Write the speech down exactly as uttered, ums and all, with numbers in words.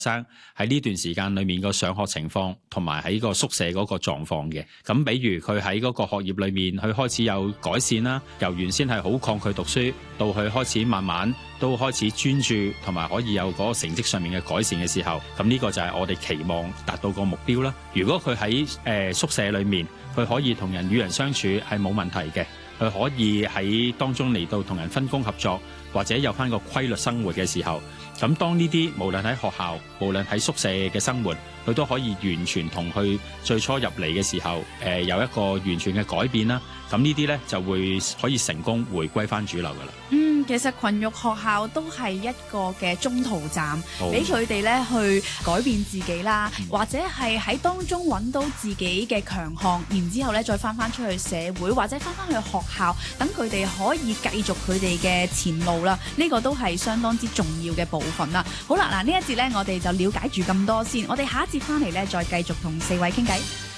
生喺呢段時間裏面個上學情況同埋喺個宿舍嗰個狀況嘅。咁比如佢喺嗰個學業裏面，佢開始有改善啦，由原先係好抗拒讀書，到佢開始慢慢都開始專注，同埋可以有嗰個成績上面嘅改善嘅時候，咁呢個就係我哋期望達到個目標啦。如果佢喺誒宿舍裏面，佢可以同人與人相處係冇問題嘅，佢可以喺當中嚟到同人分工合作，或者有返個規律生活嘅時候，咁當呢啲無論喺學校，無論喺宿舍嘅生活，佢都可以完全同佢最初入嚟嘅時候，誒、呃、有一個完全嘅改變啦。咁呢啲呢，就會可以成功回歸返主流㗎喇。 嗯，其實群育學校都係一個嘅中途站，俾佢哋咧去改變自己啦，嗯、或者係喺當中揾到自己嘅強項，然之後咧再翻翻出去社會，或者翻翻去學校，等佢哋可以繼續佢哋嘅前路啦。呢、這個都係相當之重要嘅部分啦。好啦，嗱呢一節咧，我哋就了解住咁多先，我哋下一節翻嚟咧，再繼續同四位傾偈。